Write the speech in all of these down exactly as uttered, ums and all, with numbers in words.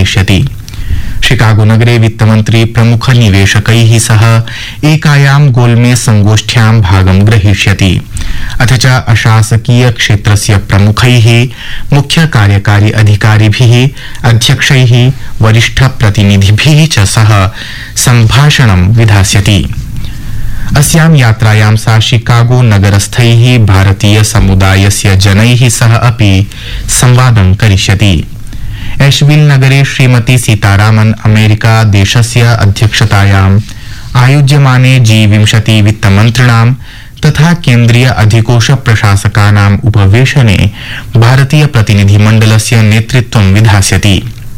करिष्यति। शिकागो नगरे वित्तमन्त्री प्रमुख निवेशकैः सह एकायां गोलमेज संगोष्ठ्यां भागं ग्रहीष्यति। अथ च अशासकीय क्षेत्रस्य प्रमुखैः, मुख्य कार्यकारी अधिकारिभिः, अध्यक्षैः, वरिष्ठ प्रतिनिधिभिः च सह सम्भाषणं विधास्यति। अस्यां यात्रायां सा शिकागो नगरस्थैः भारतीय समुदायस्य जनैः सह अपि संवादं करिष्यति। एशविल नगरे श्रीमती सीतारामन अमेरिका देशस्य अध्यक्षतायाम् आयोज्यमाने जी विंशति वित्तमन्त्रिणां तथा केन्द्रीय अधिकोष प्रशासकानाम् उपवेशने भारतीय प्रतिनिधिमण्डलस्य नेतृत्वं विधास्यति।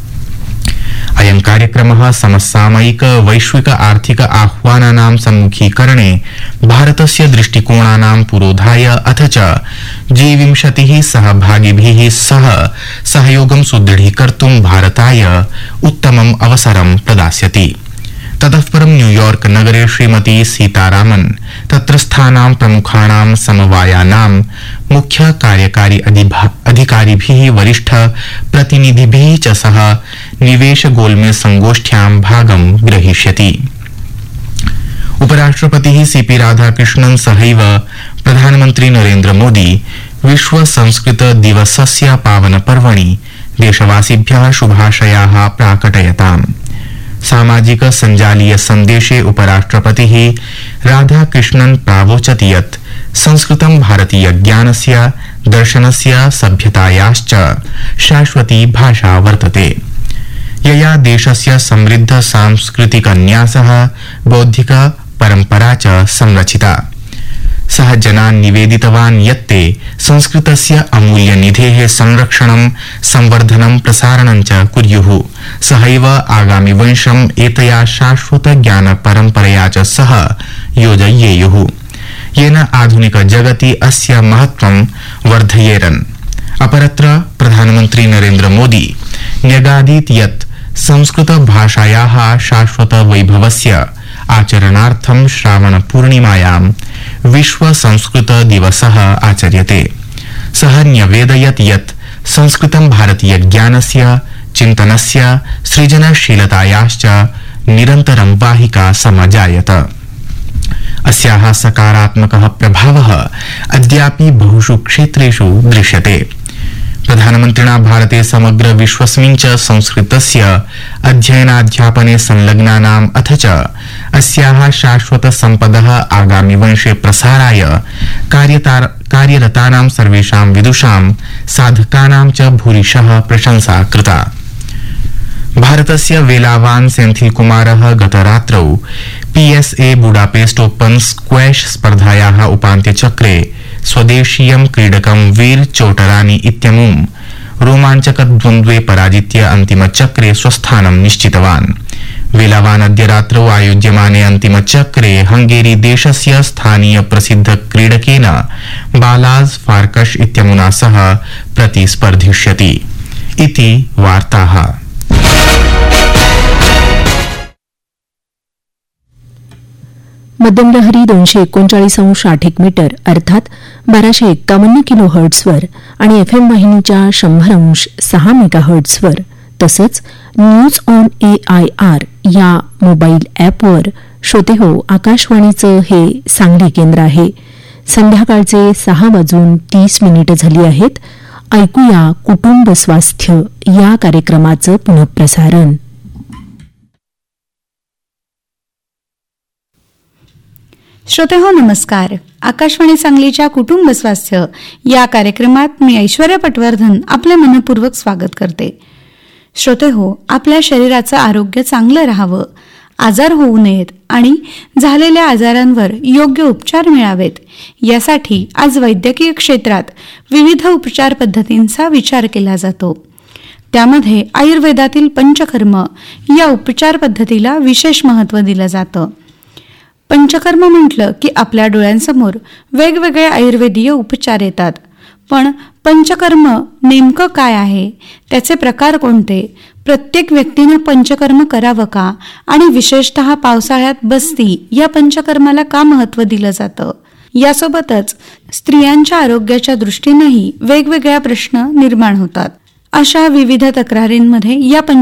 अयं कार्यक्रमः समसामयिक वैश्विक आर्थिक आह्वानानां सम्मुखीकरणे भारतस्य दृष्टिकोणानां पुरोधाय अथ च जी विंशतिः सहभागिभिः सह सहयोगं सुदृढीकर्तुं भारताय उत्तमम् अवसरं प्रदास्यति। ततः परं न्यूयॉर्क नगरे श्रीमती सीतारामन तत्रस्थानां प्रमुखाणां समवायानां मुख्य कार्यकारी अधिकारिभिः, वरिष्ठ प्रतिनिधिभिः च सह निवेश गोलमेज संगोष्ठ्यां भागं ग्रहीष्यति। उपराष्ट्रपतिः सीपी राधाकृष्णन् सहैव प्रधानमन्त्री नरेन्द्र मोदी विश्व संस्कृत दिवसस्य पावन पर्वणि देशवासिभ्यः शुभाशयाः प्राकटयताम्। सामाजिक सञ्जालीय सन्देशे उपराष्ट्रपतिः राधाकृष्णन् प्रावोचत् यत् संस्कृतं भारतीय ज्ञानस्य, दर्शनस्य, सभ्यतायाश्च शाश्वती भाषा वर्तते, यया देशस्य समृद्ध सांस्कृतिक न्यासः, बौद्धिक परम्परा च संरचिता। सः जनान् निवेदितवान् यत्ते संस्कृतस्य अमूल्यनिधेः संरक्षणं, संवर्धनं, प्रसारणं च कुर्युः। सहैव आगामि वंशम् एतया शाश्वत ज्ञान परम्परया च सह योजयेयुः, येन आधुनिक जगति अस्य महत्त्वं वर्धयेरन्। अपरत्र प्रधानमन्त्री नरेन्द्र मोदी न्यगादीत् यत् संस्कृत भाषायाः शाश्वत वैभवस्य आचरणार्थं श्रावण पूर्णिमायां विश्व संस्कृत दिवसः आचर्यते। सः न्यवेदयत् यत् संस्कृतं भारतीय ज्ञानस्य, चिन्तनस्य, सृजनशीलतायाश्च निरन्तरं वाहिका समजायत। अस्याः सकारात्मकः प्रभावः अद्यापि बहुषु क्षेत्रेषु दृश्यते। प्रधानमन्त्रिणा भारते समग्र विश्वस्मिन् च संस्कृतस्य अध्ययनाध्यापने संलग्नानाम् अथ च अस्याः शाश्वत सम्पदः आगामि वंशे प्रसाराय कार्यरतानां सर्वेषां विदुषां, साधकानां च भूरिशः प्रशंसा कृता। भारतस्य वेलावान् सेन्थिल कुमारः गतरात्रौ पीएसए बुडापेस्ट ओपन स्क्वैश स्पर्धायाः उपान्त्यचक्रे स्वदेशीयं क्रीडकं वीर चोटरानी इत्यमुं रोमाञ्चक द्वन्द्वे पराजित्य अन्तिमचक्रे स्वस्थानं निश्चितवान्। वेलावान् अद्य रात्रौ आयोज्यमाने अन्तिमचक्रे हंगेरी देशस्य स्थानीय प्रसिद्ध क्रीडकेन बालाज फार्कश इत्यमुना सह प्रतिस्पर्धिष्यति इति वार्ताः। मध्यमलहरी दोनशे एकोणचाळीस अंश आठ एक मीटर अर्थात बाराशे एक्कावन्न किलो हर्ट्झवर आणि एफ एम वाहिनीच्या शंभर अंश सहा मेगा हर्ट्झवर तसंच news on A I R या मोबाईल ॲपवर श्रोते हो, आकाशवाणीचं हे सांगली केंद्र आहे. संध्याकाळचे सहा वाजून तीस मिनिटं झाली आहेत. ऐकूया कुटुंब स्वास्थ्य या कार्यक्रमाचं पुनःप्रसारण. श्रोते हो, नमस्कार. आकाशवाणी सांगलीच्या कुटुंब स्वास्थ्य या कार्यक्रमात मी ऐश्वर्या पटवर्धन आपले मनपूर्वक स्वागत करते. श्रोते हो, आपल्या शरीराचं आरोग्य चांगलं राहावं, आजार होऊ नयेत आणि झालेल्या आजारांवर योग्य उपचार मिळावेत यासाठी आज वैद्यकीय क्षेत्रात विविध उपचार पद्धतींचा विचार केला जातो. त्यामध्ये आयुर्वेदातील पंचकर्म या उपचार पद्धतीला विशेष महत्त्व दिलं जातं. पंचकर्म म्हटलं की आपल्या डोळ्यांसमोर वेगवेगळे आयुर्वेदीय उपचार येतात. पण पंचकर्म नेमकं काय आहे, त्याचे प्रकार कोणते, प्रत्येक व्यक्तीने पंचकर्म करावं का आणि विशेषतः पावसाळ्यात बस्ती या पंचकर्माला का महत्त्व दिलं जातं, यासोबतच स्त्रियांच्या आरोग्याच्या दृष्टीनेही वेगवेगळ्या प्रश्न निर्माण होतात. अशा विविध तक्रारींमध्ये या